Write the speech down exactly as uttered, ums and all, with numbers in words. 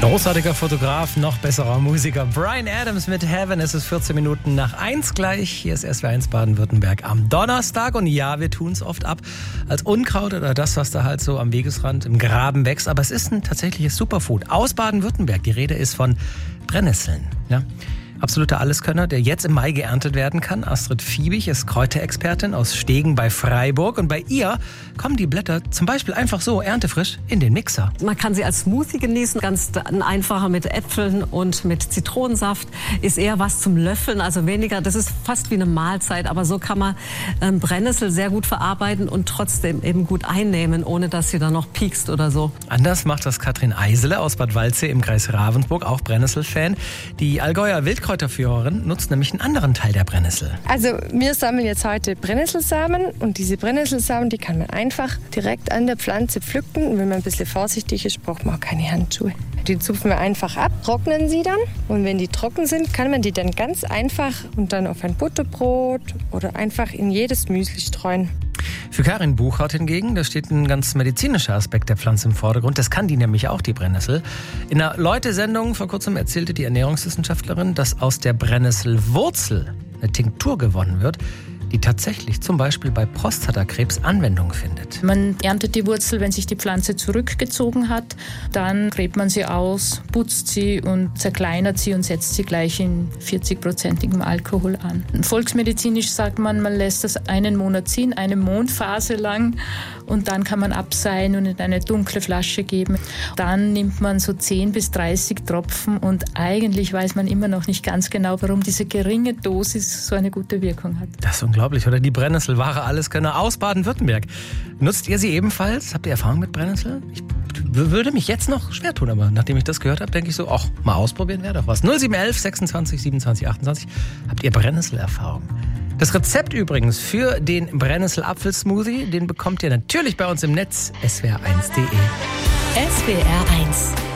Großartiger Fotograf, noch besserer Musiker. Bryan Adams mit Heaven. Es ist vierzehn Minuten nach eins gleich. Hier ist S W R eins Baden-Württemberg am Donnerstag. Und ja, wir tun es oft ab als Unkraut oder das, was da halt so am Wegesrand im Graben wächst. Aber es ist ein tatsächliches Superfood aus Baden-Württemberg. Die Rede ist von Brennnesseln. Ja? Absoluter Alleskönner, der jetzt im Mai geerntet werden kann. Astrid Fiebig ist Kräuterexpertin aus Stegen bei Freiburg. Und bei ihr kommen die Blätter zum Beispiel einfach so erntefrisch in den Mixer. Man kann sie als Smoothie genießen, ganz einfacher mit Äpfeln und mit Zitronensaft. Ist eher was zum Löffeln, also weniger, das ist fast wie eine Mahlzeit. Aber so kann man ähm, Brennnessel sehr gut verarbeiten und trotzdem eben gut einnehmen, ohne dass sie dann noch piekst oder so. Anders macht das Katrin Eisele aus Bad Waldsee im Kreis Ravensburg, auch Brennnessel-Fan. Die Allgäuer Wildkräuter Kräuterführerin nutzt nämlich einen anderen Teil der Brennnessel. Also wir sammeln jetzt heute Brennnesselsamen und diese Brennnesselsamen, die kann man einfach direkt an der Pflanze pflücken. Und wenn man ein bisschen vorsichtig ist, braucht man auch keine Handschuhe. Die zupfen wir einfach ab, trocknen sie dann und wenn die trocken sind, kann man die dann ganz einfach und dann auf ein Butterbrot oder einfach in jedes Müsli streuen. Für Karin Buchert hingegen, da steht ein ganz medizinischer Aspekt der Pflanze im Vordergrund. Das kann die nämlich auch, die Brennnessel. In einer Leute-Sendung vor kurzem erzählte die Ernährungswissenschaftlerin, dass aus der Brennnesselwurzel eine Tinktur gewonnen wird, die tatsächlich zum Beispiel bei Prostatakrebs Anwendung findet. Man erntet die Wurzel, wenn sich die Pflanze zurückgezogen hat. Dann gräbt man sie aus, putzt sie und zerkleinert sie und setzt sie gleich in vierzig-prozentigem Alkohol an. Volksmedizinisch sagt man, man lässt das einen Monat ziehen, eine Mondphase lang. Und dann kann man abseihen und in eine dunkle Flasche geben. Dann nimmt man so zehn bis dreißig Tropfen und eigentlich weiß man immer noch nicht ganz genau, warum diese geringe Dosis so eine gute Wirkung hat. Das ist unglaublich, oder? Die Brennnessel, wahre Alleskönner aus Baden-Württemberg. Nutzt ihr sie ebenfalls? Habt ihr Erfahrung mit Brennnessel? Ich würde mich jetzt noch schwer tun, aber nachdem ich das gehört habe, denke ich so, ach, mal ausprobieren wäre doch was. null sieben eins eins sechsundzwanzig siebenundzwanzig achtundzwanzig. Habt ihr Brennnesselerfahrung? Das Rezept übrigens für den Brennnessel-Apfel-Smoothie, den bekommt ihr natürlich bei uns im Netz, S W R eins punkt de. S W R eins